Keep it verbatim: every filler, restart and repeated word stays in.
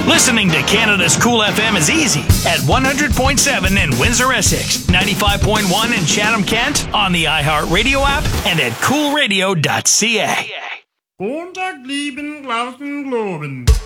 Listening to Canada's Cool F M is easy at one hundred point seven in Windsor, Essex, ninety-five point one in Chatham, Kent, on the iHeartRadio app, and at cool radio dot c a. Montag, lieben Glauben, Globen.